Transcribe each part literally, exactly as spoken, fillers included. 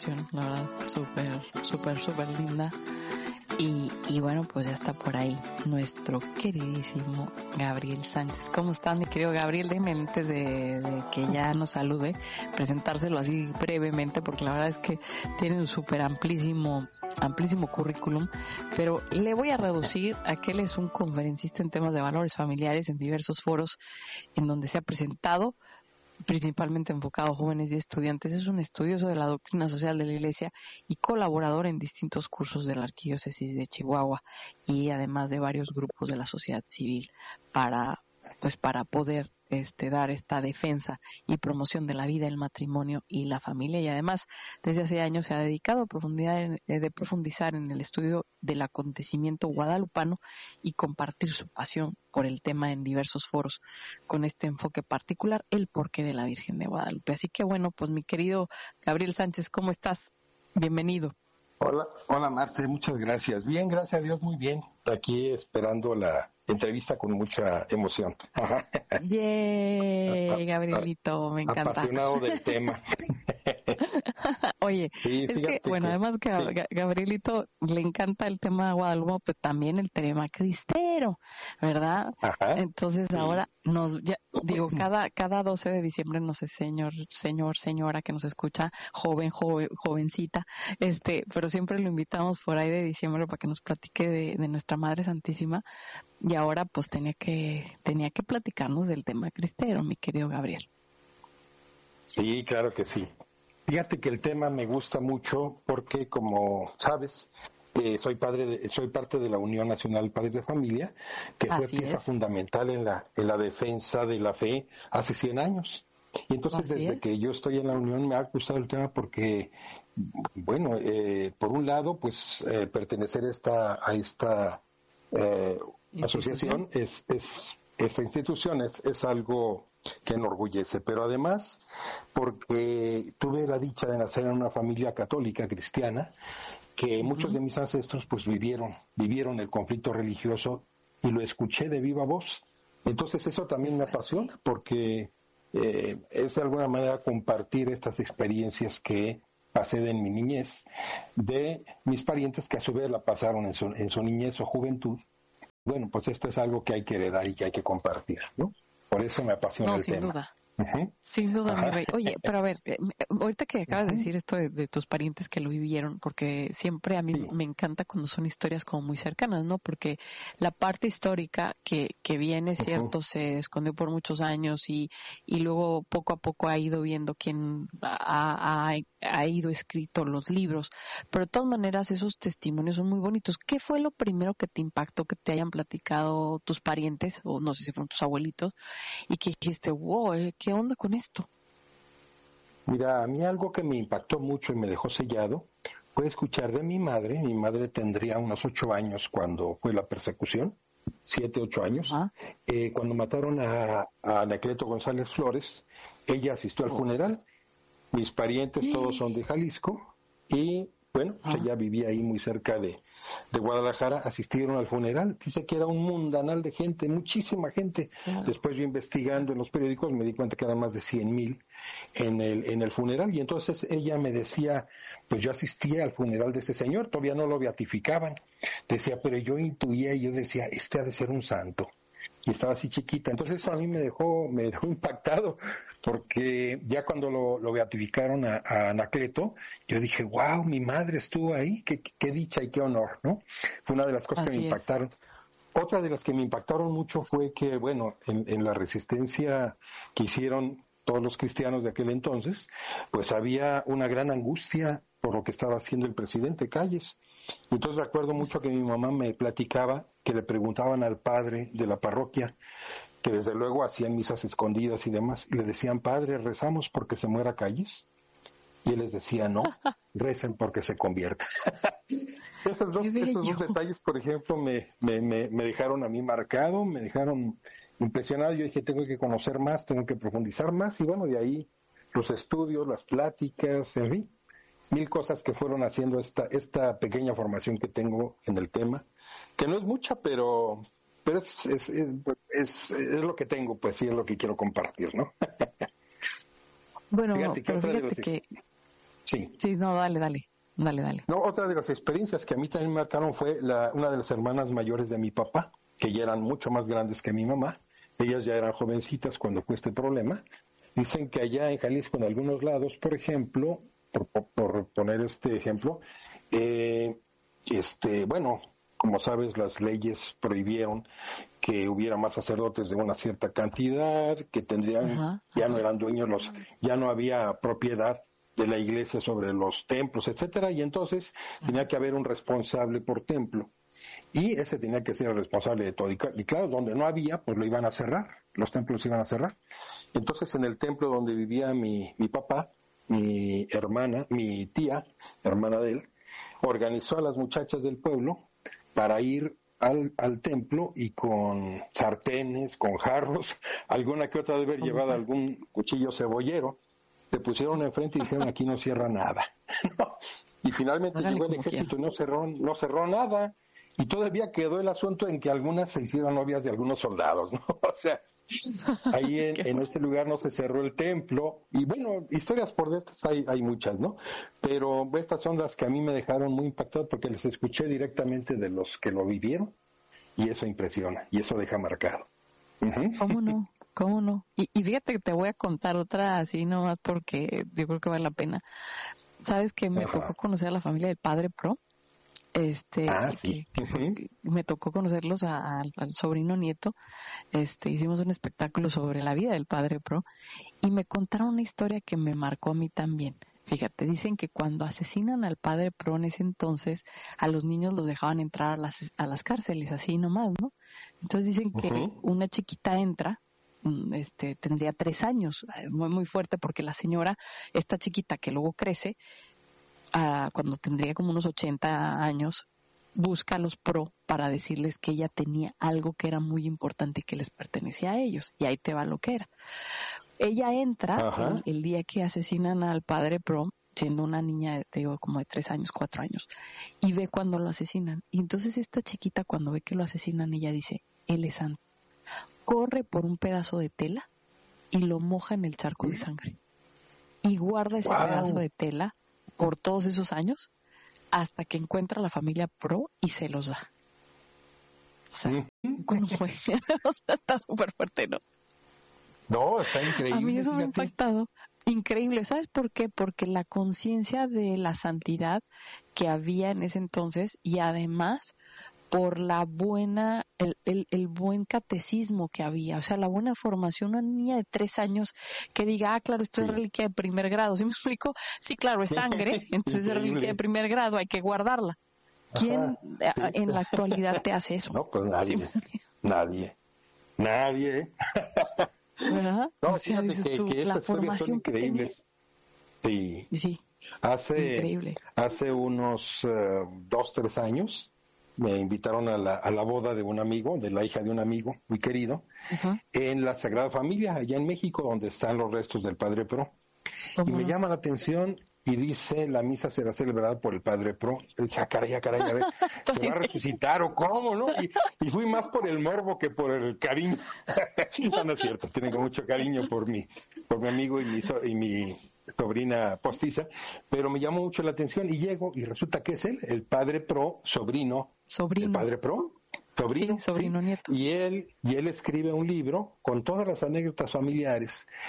La verdad, súper, súper, súper linda. Y, y bueno, pues ya está por ahí nuestro queridísimo Gabriel Sánchez. ¿Cómo estás, mi querido Gabriel? Déjeme, antes de, de que ya nos salude, presentárselo así brevemente, porque la verdad es que tiene un súper amplísimo, amplísimo currículum, pero le voy a reducir a que él es un conferencista en temas de valores familiares en diversos foros en donde se ha presentado, principalmente enfocado a jóvenes y estudiantes. Es un estudioso de la doctrina social de la Iglesia y colaborador en distintos cursos de la Arquidiócesis de Chihuahua, y además de varios grupos de la sociedad civil para pues para poder este dar esta defensa y promoción de la vida, el matrimonio y la familia. Y además desde hace años se ha dedicado a profundidad en, eh, de profundizar en el estudio del acontecimiento guadalupano y compartir su pasión por el tema en diversos foros con este enfoque particular, el porqué de la Virgen de Guadalupe. Así que bueno, pues mi querido Gabriel Sánchez, ¿cómo estás? Bienvenido. Hola, hola Marce, muchas gracias. Bien, gracias a Dios, muy bien. Aquí esperando la entrevista con mucha emoción. ¡Yay, Gabrielito! Me encanta. Apasionado del tema. Oye, sí, es que, bueno, que, además que a sí. Gabrielito le encanta el tema de Guadalupe, pero también el tema cristero, ¿verdad? Ajá. Entonces sí. Ahora nos, ya, digo, cada cada doce de diciembre, no sé, señor, señor, señora que nos escucha, joven, joven, jovencita, este, pero siempre lo invitamos por ahí de diciembre para que nos platique de, de nuestra Madre Santísima, y ahora pues tenía que tenía que platicarnos del tema cristero, mi querido Gabriel. Sí, claro que sí. Fíjate que el tema me gusta mucho porque, como sabes, eh, soy padre, de, soy parte de la Unión Nacional Padres de Familia, que fue Así pieza es. fundamental en la en la defensa de la fe hace cien años. Y entonces, Así desde es. que yo estoy en la Unión, me ha gustado el tema porque, bueno, eh, por un lado, pues eh, pertenecer esta, a esta eh, asociación es, es esta institución es, es algo que enorgullece, pero además porque tuve la dicha de nacer en una familia católica cristiana, que uh-huh. muchos de mis ancestros pues vivieron vivieron el conflicto religioso y lo escuché de viva voz. Entonces eso también me apasiona porque eh, es de alguna manera compartir estas experiencias que pasé en mi niñez de mis parientes que a su vez la pasaron en su, en su niñez o juventud. Bueno, pues esto es algo que hay que heredar y que hay que compartir, ¿no? Por eso me apasiona no, el sin tema. Duda. Uh-huh. Sin duda, Ajá. mi rey. Oye, pero a ver, eh, ahorita que acabas uh-huh. de decir esto de, de tus parientes que lo vivieron, porque siempre a mí sí. me encanta cuando son historias como muy cercanas, ¿no? Porque la parte histórica que, que viene, uh-huh. cierto, se escondió por muchos años y, y luego poco a poco ha ido viendo quién ha, ha, ha ido escrito los libros, pero de todas maneras esos testimonios son muy bonitos. ¿Qué fue lo primero que te impactó que te hayan platicado tus parientes, o no sé si fueron tus abuelitos, y que dijiste, wow, ¿qué onda con esto? Mira, a mí algo que me impactó mucho y me dejó sellado fue escuchar de mi madre. Mi madre tendría unos ocho años cuando fue la persecución, siete, ocho años. ¿Ah? Eh, cuando mataron a, a Anacleto González Flores, ella asistió al oh. funeral. Mis parientes sí. todos son de Jalisco y, bueno, pues ella vivía ahí muy cerca de, de Guadalajara, asistieron al funeral. Dice que era un mundanal de gente, muchísima gente. Claro. Después yo investigando en los periódicos me di cuenta que eran más de cien mil en el, en el funeral, y entonces ella me decía, pues yo asistía al funeral de ese señor, todavía no lo beatificaban. Decía, pero yo intuía y yo decía, este ha de ser un santo. Y estaba así chiquita. Entonces eso a mí me dejó me dejó impactado, porque ya cuando lo, lo beatificaron a, a Anacleto, yo dije, wow, mi madre estuvo ahí, qué, qué dicha y qué honor, ¿no? Fue una de las cosas así que me impactaron. Es. Otra de las que me impactaron mucho fue que, bueno, en, en la resistencia que hicieron todos los cristianos de aquel entonces, pues había una gran angustia por lo que estaba haciendo el presidente Calles. Entonces recuerdo mucho que mi mamá me platicaba que le preguntaban al padre de la parroquia, que desde luego hacían misas escondidas y demás, y le decían, padre, ¿rezamos porque se muera Calles? Y él les decía, no, recen porque se convierta. esos, dos, esos dos detalles, por ejemplo, me, me, me, me dejaron a mí marcado, me dejaron impresionado. Yo dije, tengo que conocer más, tengo que profundizar más, y bueno, de ahí los estudios, las pláticas, en fin, mil cosas que fueron haciendo esta esta pequeña formación que tengo en el tema, que no es mucha, pero pero es es, es, es, es lo que tengo, pues sí, es lo que quiero compartir, ¿no? Bueno, fíjate, pero fíjate que... Sí. Sí, no, dale, dale, dale, dale. No, otra de las experiencias que a mí también me marcaron fue la, una de las hermanas mayores de mi papá, que ya eran mucho más grandes que mi mamá. Ellas ya eran jovencitas cuando fue este problema. Dicen que allá en Jalisco, en algunos lados, por ejemplo, por, por, por poner este ejemplo, eh, este, bueno, como sabes, las leyes prohibieron que hubiera más sacerdotes de una cierta cantidad, que tendrían, ajá, ya ajá. no eran dueños los, ya no había propiedad de la iglesia sobre los templos, etcétera, y entonces tenía que haber un responsable por templo. Y ese tenía que ser el responsable de todo. Y, y claro, donde no había, pues lo iban a cerrar, los templos iban a cerrar. Entonces, en el templo donde vivía mi, mi papá, mi hermana, mi tía, hermana de él, organizó a las muchachas del pueblo para ir al, al templo y con sartenes, con jarros, alguna que otra de haber llevado algún cuchillo cebollero, se pusieron enfrente y dijeron, aquí no cierra nada. Y finalmente Hágale llegó el ejército quiera. y no cerró, no cerró nada. Y todavía quedó el asunto en que algunas se hicieron novias de algunos soldados, ¿no? O sea, ahí en, en este lugar no se cerró el templo. Y bueno, historias por estas hay, hay muchas, ¿no? Pero estas son las que a mí me dejaron muy impactado porque les escuché directamente de los que lo vivieron. Y eso impresiona, y eso deja marcado. Uh-huh. ¿Cómo no? ¿Cómo no? Y, y fíjate que te voy a contar otra así nomás porque yo creo que vale la pena. ¿Sabes que me Ajá. tocó conocer a la familia del Padre Pro? Este, ah, sí. que, que uh-huh. me tocó conocerlos a, a, al sobrino nieto. Este, hicimos un espectáculo sobre la vida del Padre Pro y me contaron una historia que me marcó a mí también. Fíjate, dicen que cuando asesinan al Padre Pro en ese entonces, a los niños los dejaban entrar a las, a las cárceles, así nomás, ¿no? Entonces dicen que uh-huh. una chiquita entra, este, tendría tres años, muy, muy fuerte, porque la señora, esta chiquita que luego crece, a, cuando tendría como unos ochenta años, busca a los Pro para decirles que ella tenía algo que era muy importante y que les pertenecía a ellos. Y ahí te va lo que era. Ella entra el, el día que asesinan al Padre Pro, siendo una niña, te digo, como de tres años, cuatro años, y ve cuando lo asesinan. Y entonces esta chiquita, cuando ve que lo asesinan, ella dice, él es santo. Corre por un pedazo de tela y lo moja en el charco de sangre. Y guarda ese wow. pedazo de tela por todos esos años hasta que encuentra a la familia Pro y se los da. O sea, ¿cómo fue? O sea, está súper fuerte, ¿no? No, está increíble. A mí eso fíjate. me ha impactado. Increíble. ¿Sabes por qué? Porque la conciencia de la santidad que había en ese entonces y además por la buena, el, el, el buen catecismo que había, o sea, la buena formación. Una niña de tres años que diga, ah, claro, esto sí. es reliquia de primer grado. ¿Sí me explico? Sí, claro, es sangre, entonces es reliquia de primer grado, hay que guardarla. ¿Quién Ajá, sí. en la actualidad te hace eso? No, pues nadie, ¿Sí? nadie, nadie. ¿Verdad? No, o sea, fíjate que, tú, que la estas historias son increíbles. Sí. Sí. Hace, Increíble. hace unos uh, dos, tres años me invitaron a la, a la boda de un amigo, de la hija de un amigo muy querido, uh-huh. en la Sagrada Familia, allá en México, donde están los restos del Padre Pro. Y me llama la atención y dice, la misa será celebrada por el Padre Pro. Y dije, ah, caray, ah, caray, a ver, ¿se va a resucitar o cómo, no? Y, y fui más por el morbo que por el cariño. No, no es cierto, tengo mucho cariño por mi, por mi amigo y mi, so, y mi sobrina postiza, pero me llamó mucho la atención y llego y resulta que es él, el Padre Pro, sobrino, sobrino. el Padre Pro. Sobrino, sí, sobrino sí. nieto. Y él, y él escribe un libro con todas las anécdotas familiares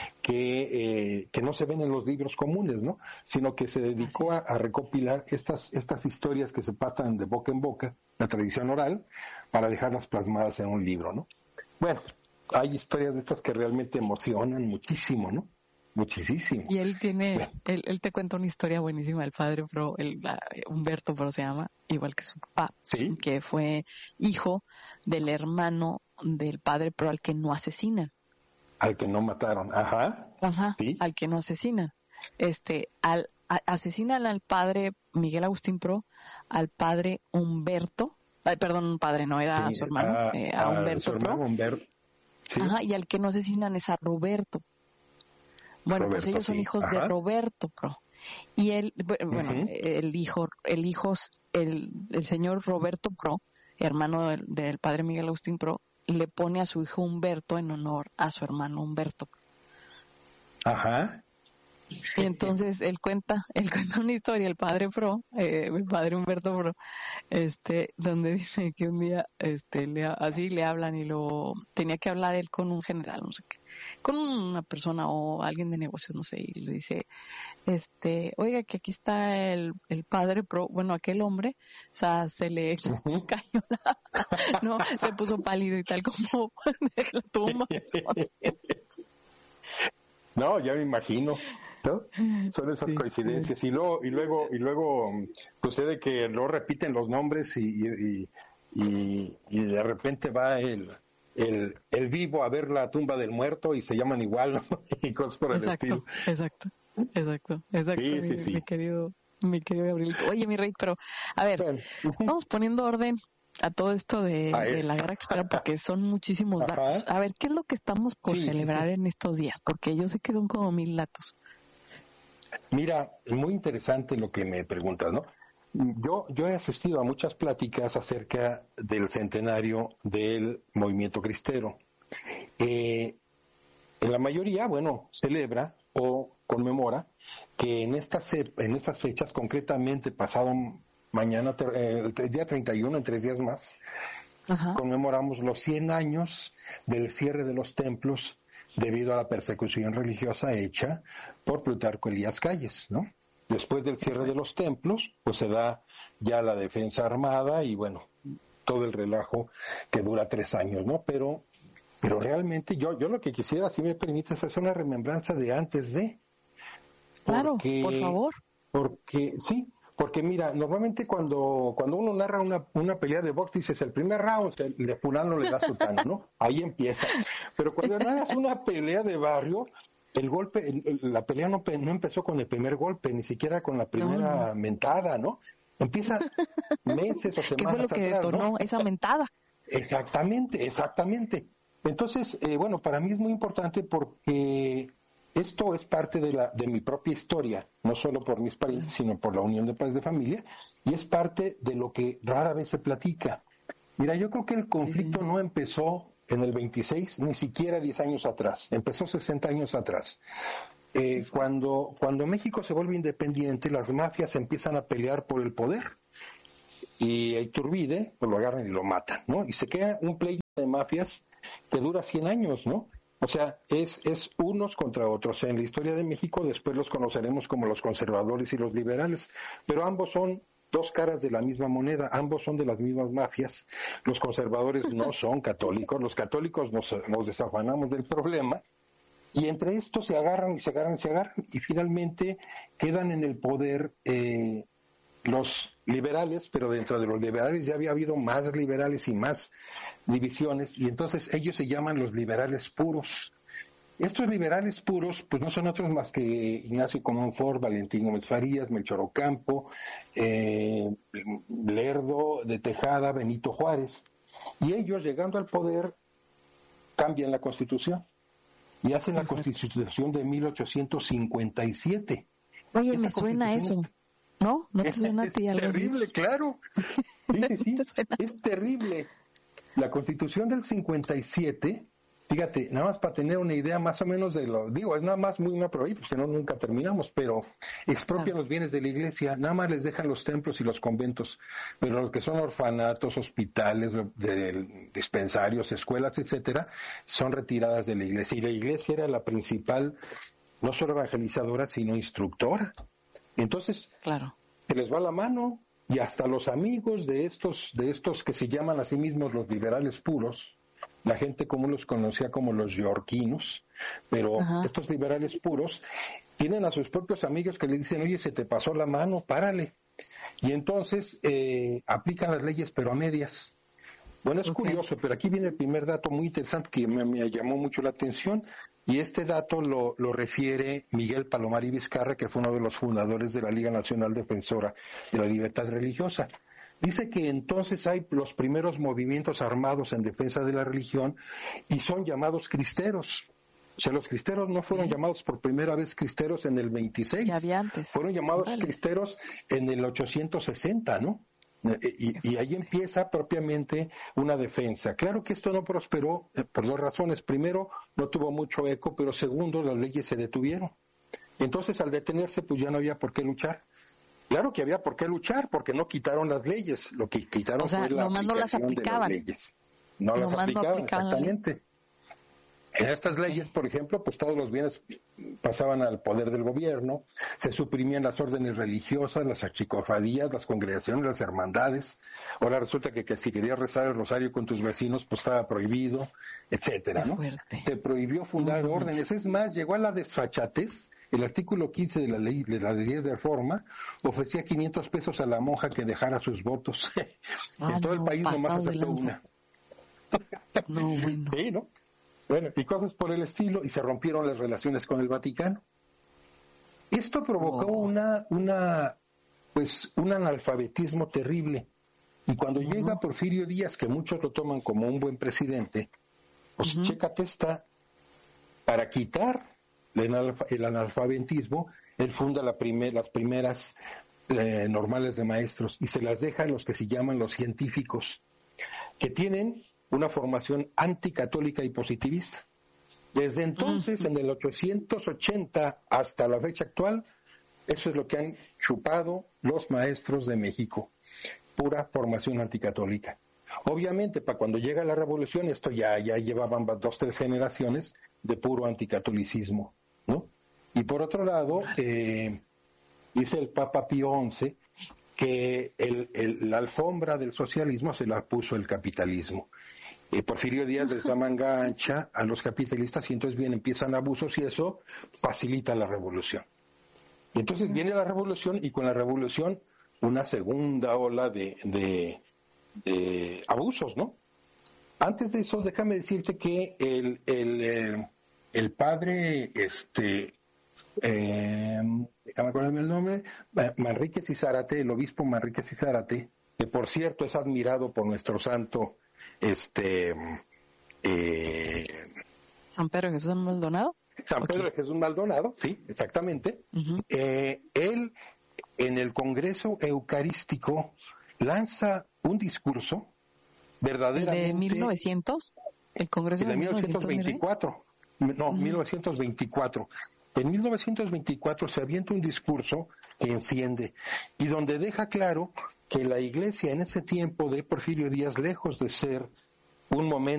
que, eh, que no se ven en los libros comunes, ¿no? Sino que se dedicó a, a recopilar estas, estas historias que se pasan de boca en boca, la tradición oral, para dejarlas plasmadas en un libro, ¿no? Bueno, hay historias de estas que realmente emocionan muchísimo, ¿no? Muchísimo. Y él tiene, bueno. él, él te cuenta una historia buenísima, el Padre Pro, el, la, Humberto Pro se llama, igual que su papá, ¿Sí? que fue hijo del hermano del Padre Pro al que no asesinan. Al que no mataron, ajá. Ajá, ¿Sí? al que no asesinan. Este, al, a, asesinan al Padre Miguel Agustín Pro, al Padre Humberto, ay, perdón, padre, no, era sí, su hermano, a, eh, a Humberto su hermano Pro. Humberto. ¿Sí? Ajá, y al que no asesinan es a Roberto. Bueno, Roberto, pues ellos son sí. hijos Ajá. de Roberto Pro. Y él, bueno, uh-huh. el hijo, el hijo, el, el señor Roberto Pro, hermano del, del padre Miguel Agustín Pro, le pone a su hijo Humberto en honor a su hermano Humberto. Ajá. Y entonces él cuenta, él cuenta una historia, el padre Pro, eh, el padre Humberto Pro, este, donde dice que un día, este, le, así le hablan y lo tenía que hablar él con un general, no sé qué, con una persona o alguien de negocios, no sé, y le dice, este, oiga, que aquí está el, el padre Pro, bueno, aquel hombre, o sea, se le cayó la, no, se puso pálido y tal como de la tumba. No, ya me imagino, ¿no? Son esas sí, coincidencias sí. y luego y luego y luego sucede que no repiten los nombres y y, y, y de repente va el, el el vivo a ver la tumba del muerto y se llaman igual, ¿no? Y cosas por el exacto, estilo. Exacto, exacto, exacto, sí, mi, sí, sí. mi querido mi querido Gabrielito. Oye, mi rey, pero a ver, bueno. Vamos poniendo orden a todo esto de, de la guerra expresa porque son muchísimos Ajá. datos. A ver, ¿qué es lo que estamos por sí, celebrar sí, sí. en estos días? Porque yo sé que son como mil datos. Mira, es muy interesante lo que me preguntas, ¿no? Yo, yo he asistido a muchas pláticas acerca del centenario del movimiento cristero. Eh, en la mayoría, bueno, celebra o conmemora que en estas, en estas fechas, concretamente pasado mañana, eh, el día treinta y uno, en tres días más, Ajá. conmemoramos los cien años del cierre de los templos debido a la persecución religiosa hecha por Plutarco Elías Calles, ¿no? Después del cierre de los templos, pues se da ya la defensa armada y bueno, todo el relajo que dura tres años, ¿no? Pero, pero realmente yo, yo lo que quisiera, si me permites, es hacer una remembranza de antes de. Claro, porque, por favor. Porque, sí, porque mira, normalmente cuando cuando uno narra una, una pelea de box, dices, el primer round, el de fulano le da sutano, ¿no? Ahí empieza. Pero cuando narras una pelea de barrio, el golpe, el, la pelea no, no empezó con el primer golpe, ni siquiera con la primera no, no. mentada, ¿no? Empieza meses o semanas atrás, ¿Qué fue lo que atrás, detonó ¿no? esa mentada? Exactamente, exactamente. Entonces, eh, bueno, para mí es muy importante porque esto es parte de, la, de mi propia historia, no solo por mis parientes, sino por la Unión de Padres de Familia, y es parte de lo que rara vez se platica. Mira, yo creo que el conflicto sí. no empezó en el veintiséis, ni siquiera diez años atrás, empezó sesenta años atrás. Eh, cuando, cuando México se vuelve independiente, las mafias empiezan a pelear por el poder. Y a Iturbide, pues lo agarran y lo matan, ¿no? Y se queda un pleito de mafias que dura cien años, ¿no? O sea, es, es unos contra otros. En la historia de México después los conoceremos como los conservadores y los liberales, pero ambos son dos caras de la misma moneda, ambos son de las mismas mafias. Los conservadores no son católicos, los católicos nos, nos desafanamos del problema, y entre estos se agarran y se agarran y se agarran, y finalmente quedan en el poder eh, los liberales, pero dentro de los liberales ya había habido más liberales y más divisiones, y entonces ellos se llaman los liberales puros. Estos liberales puros, pues no son otros más que Ignacio Comonfort, Valentín Gómez Farías, Melchor Ocampo, eh, Lerdo de Tejada, Benito Juárez, y ellos llegando al poder cambian la Constitución y hacen la Constitución de mil ochocientos cincuenta y siete. Oye, me suena eso. ¿No? ¿No te suena a ti algo así? Es terrible, claro. Sí, sí, sí. Es terrible. La Constitución del cincuenta y siete, fíjate, nada más para tener una idea más o menos de lo... Digo, es nada más muy una probadita, pues no nunca terminamos, pero expropian ah. los bienes de la iglesia, nada más les dejan los templos y los conventos, pero lo que son orfanatos, hospitales, de, dispensarios, escuelas, etcétera, son retiradas de la iglesia. Y la iglesia era la principal, no solo evangelizadora, sino instructora. Entonces, claro. se les va la mano y hasta los amigos de estos de estos que se llaman a sí mismos los liberales puros, la gente común los conocía como los yorquinos, pero Ajá. estos liberales puros tienen a sus propios amigos que le dicen, oye, se te pasó la mano, párale. Y entonces eh, aplican las leyes, pero a medias. Bueno, es okay. curioso, pero aquí viene el primer dato muy interesante que me, me llamó mucho la atención, y este dato lo, lo refiere Miguel Palomar y Vizcarra, que fue uno de los fundadores de la Liga Nacional Defensora de la Libertad Religiosa. Dice que entonces hay los primeros movimientos armados en defensa de la religión y son llamados cristeros. O sea, los cristeros no fueron ¿Sí? llamados por primera vez cristeros en el veintiséis, ya había antes. Fueron llamados vale. cristeros en el ochocientos sesenta, ¿no? Y, y ahí empieza propiamente una defensa. Claro que esto no prosperó eh, por dos razones. Primero, no tuvo mucho eco, pero segundo, las leyes se detuvieron. Entonces, al detenerse, pues ya no había por qué luchar. Claro que había por qué luchar, porque no quitaron las leyes, lo que quitaron o sea, fue la nomás no las aplicación de las aplicaban. leyes. No las Nomás no aplicaban, aplicaban la ley. exactamente. En estas leyes, por ejemplo, pues todos los bienes pasaban al poder del gobierno, se suprimían las órdenes religiosas, las archicofradías, las congregaciones, las hermandades. Ahora resulta que, que si querías rezar el rosario con tus vecinos, pues estaba prohibido, etcétera, ¿no? Se prohibió fundar uh-huh. órdenes. Es más, llegó a la desfachatez. El artículo quince de la ley de la ley de reforma ofrecía quinientos pesos a la monja que dejara sus votos. Ah, en todo no, el país nomás aceptó una. No, bueno. Sí, ¿no? Bueno, y cosas por el estilo, y se rompieron las relaciones con el Vaticano. Esto provocó oh. una, una, pues, un analfabetismo terrible. Y cuando uh-huh. llega Porfirio Díaz, que muchos lo toman como un buen presidente, pues uh-huh. chécate esta, para quitar el, analf- el analfabetismo, él funda la primer, las primeras eh, normales de maestros y se las deja a los que se llaman los científicos, que tienen una formación anticatólica y positivista. Desde entonces, uh-huh. en el ochocientos ochenta hasta la fecha actual, eso es lo que han chupado los maestros de México, pura formación anticatólica. Obviamente, para cuando llega la revolución, esto ya, ya llevaban dos, tres generaciones de puro anticatolicismo, ¿no? Y por otro lado, eh, dice el Papa Pío once que el, el, la alfombra del socialismo se la puso el capitalismo. Eh, Porfirio Díaz les da manga ancha a los capitalistas y entonces bien empiezan abusos y eso facilita la revolución. Y entonces viene la revolución y con la revolución una segunda ola de, de, de abusos, ¿no? Antes de eso, déjame decirte que el, el, el, el padre, este, eh, déjame acordarme el nombre, Manríquez y Zárate, el obispo Manríquez y Zárate, que por cierto es admirado por nuestro santo, este, eh, San Pedro Jesús Maldonado. San Pedro okay. Jesús Maldonado, sí, exactamente. Uh-huh. Eh, él, en el Congreso Eucarístico, lanza un discurso verdaderamente... ¿De mil novecientos? ¿El Congreso de mil novecientos veinticuatro? No, uh-huh. mil novecientos veinticuatro. En mil novecientos veinticuatro se avienta un discurso que enciende y donde deja claro que la Iglesia en ese tiempo de Porfirio Díaz, lejos de ser un momento